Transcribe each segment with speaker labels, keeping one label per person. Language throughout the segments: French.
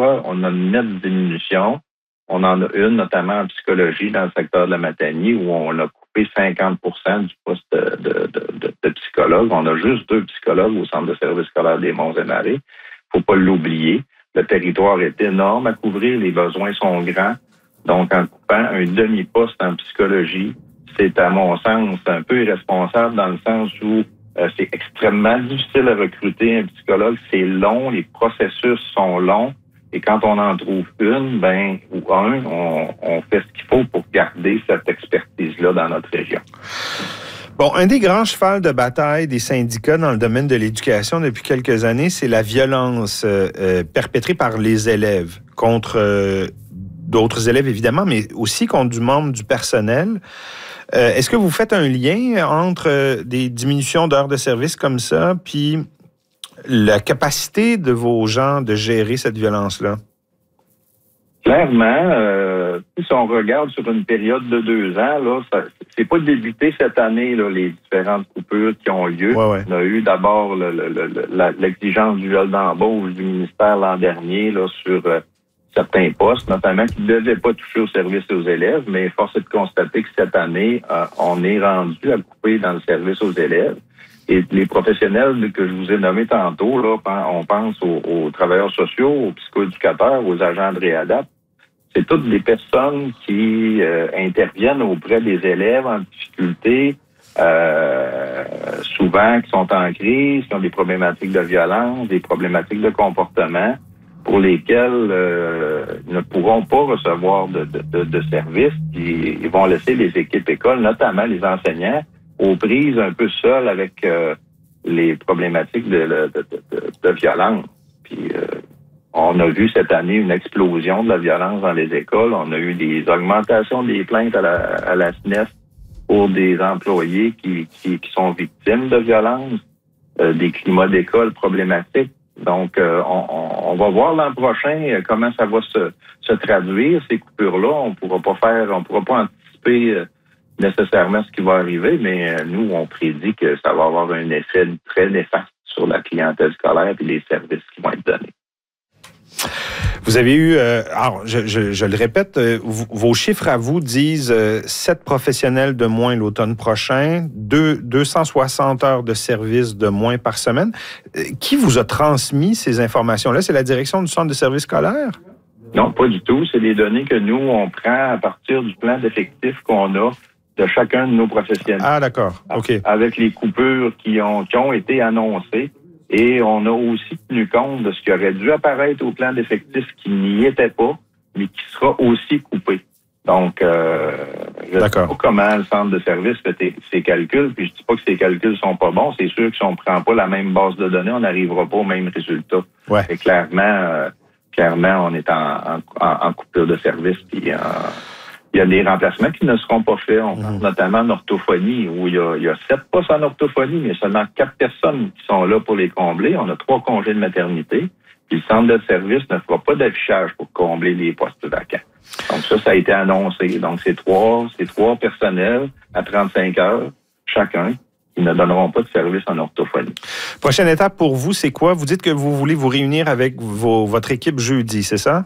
Speaker 1: fois, on a une nette diminution. On en a une, notamment en psychologie, dans le secteur de la Matanie, où on a coupé 50 % du poste de psychologue. On a juste 2 psychologues au centre de service scolaire des Monts-et-Marais. Faut pas l'oublier. Le territoire est énorme à couvrir, les besoins sont grands. Donc, en coupant un demi-poste en psychologie, c'est, à mon sens, un peu irresponsable dans le sens où c'est extrêmement difficile à recruter un psychologue. C'est long, les processus sont longs. Et quand on en trouve une, on fait ce qu'il faut pour garder cette expertise-là dans notre région.
Speaker 2: Bon, un des grands chevals de bataille des syndicats dans le domaine de l'éducation depuis quelques années, c'est la violence perpétrée par les élèves contre d'autres élèves, évidemment, mais aussi contre du membre du personnel. Est-ce que vous faites un lien entre des diminutions d'heures de service comme ça, puis la capacité de vos gens de gérer cette violence-là?
Speaker 1: Clairement, si on regarde sur une période de 2 ans, là, c'est pas débuté cette année, là, les différentes coupures qui ont lieu.
Speaker 2: Ouais.
Speaker 1: On a eu d'abord l'exigence du viol d'embauche du ministère l'an dernier là, sur certains postes, notamment qui ne devaient pas toucher au service aux élèves, mais force est de constater que cette année, on est rendu à couper dans le service aux élèves. Et les professionnels que je vous ai nommés tantôt, là, on pense aux travailleurs sociaux, aux psychoéducateurs, aux agents de réadapte. C'est toutes des personnes qui interviennent auprès des élèves en difficulté, souvent qui sont en crise, qui ont des problématiques de violence, des problématiques de comportement, pour lesquelles ne pourront pas recevoir de services. Ils vont laisser les équipes écoles, notamment les enseignants, aux prises un peu seules avec les problématiques de violence. Puis on a vu cette année une explosion de la violence dans les écoles. On a eu des augmentations des plaintes à la SNES pour des employés qui sont victimes de violence, des climats d'école problématiques. Donc, on va voir l'an prochain comment ça va se traduire, ces coupures-là. On pourra pas anticiper nécessairement ce qui va arriver, mais nous, on prédit que ça va avoir un effet très néfaste sur la clientèle scolaire et les services qui vont être donnés.
Speaker 2: Vous avez eu, alors je le répète, vos chiffres à vous disent 7 professionnels de moins l'automne prochain, 260 heures de service de moins par semaine. Qui vous a transmis ces informations-là? C'est la direction du centre de service scolaire?
Speaker 1: Non, pas du tout. C'est des données que nous, on prend à partir du plan d'effectifs qu'on a de chacun de nos professionnels.
Speaker 2: Ah, d'accord. OK.
Speaker 1: Avec les coupures qui ont été annoncées. Et on a aussi tenu compte de ce qui aurait dû apparaître au plan d'effectifs qui n'y était pas, mais qui sera aussi coupé. Donc, je ne sais pas comment le centre de service fait ses calculs, puis je dis pas que ces calculs sont pas bons. C'est sûr que si on prend pas la même base de données, on n'arrivera pas au même résultat.
Speaker 2: Ouais.
Speaker 1: Et clairement, on est en coupure de service, puis il y a des remplacements qui ne seront pas faits. On pense notamment en orthophonie, où il y a 7 postes en orthophonie, mais seulement 4 personnes qui sont là pour les combler. On a 3 congés de maternité. Puis le centre de service ne fera pas d'affichage pour combler les postes vacants. Donc ça a été annoncé. Donc c'est trois personnels à 35 heures chacun qui ne donneront pas de service en orthophonie.
Speaker 2: Prochaine étape pour vous, c'est quoi? Vous dites que vous voulez vous réunir avec votre équipe jeudi, c'est ça?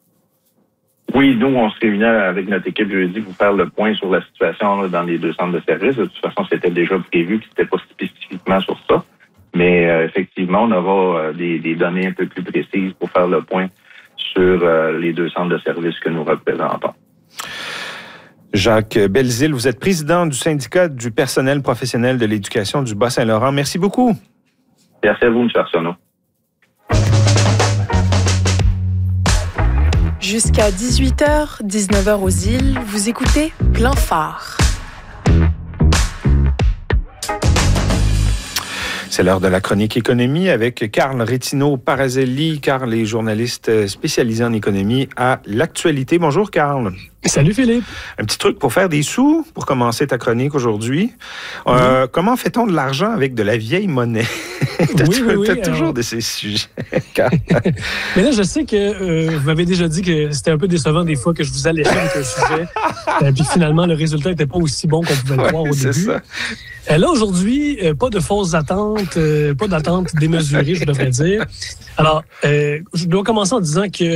Speaker 1: Oui, nous, on se réunit avec notre équipe jeudi pour faire le point sur la situation là, dans les 2 centres de service. De toute façon, c'était déjà prévu, puis c'était pas spécifiquement sur ça. Mais effectivement, on aura des données un peu plus précises pour faire le point sur les 2 centres de service que nous représentons.
Speaker 2: Jacques Belzile, vous êtes président du syndicat du personnel professionnel de l'éducation du Bas-Saint-Laurent. Merci beaucoup.
Speaker 1: Merci à vous, M. Arsenault.
Speaker 3: Jusqu'à 18h, 19h aux îles, vous écoutez Plein Phare.
Speaker 2: C'est l'heure de la chronique économie avec Carl Rétinaud-Parazelli. Carl est journaliste spécialisé en économie à l'actualité. Bonjour Carl.
Speaker 4: Salut Philippe.
Speaker 2: Un petit truc pour faire des sous, pour commencer ta chronique aujourd'hui. Comment fait-on de l'argent avec de la vieille monnaie? T'as toujours de ces sujets, Carl.
Speaker 4: Mais là, je sais que vous m'avez déjà dit que c'était un peu décevant des fois que je vous alléchais avec un sujet. Puis finalement, le résultat n'était pas aussi bon qu'on pouvait le voir au début. Ça. Là, aujourd'hui, pas de fausses attentes, pas d'attentes démesurées, je devrais dire. Alors, je dois commencer en disant que